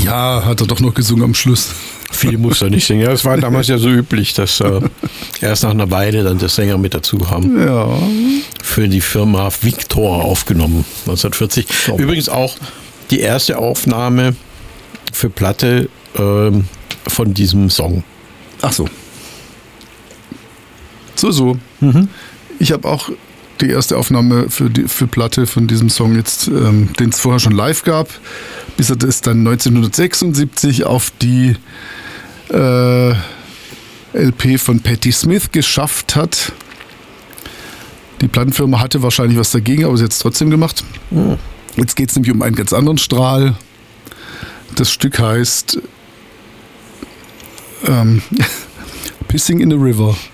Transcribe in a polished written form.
Ja, hat er doch noch gesungen am Schluss. Viel muss er nicht singen. Ja, es war damals ja so üblich, dass erst nach einer Weile dann der Sänger mit dazu kam. Ja. Für die Firma Victor aufgenommen, 1940. So. Übrigens auch die erste Aufnahme für Platte von diesem Song. Ach so. So. Ich habe auch die erste Aufnahme für Platte von diesem Song jetzt, den es vorher schon live gab, bis er das dann 1976 auf die LP von Patti Smith geschafft hat. Die Plattenfirma hatte wahrscheinlich was dagegen, aber sie hat es trotzdem gemacht. Jetzt geht es nämlich um einen ganz anderen Strahl. Das Stück heißt Pissing in the River.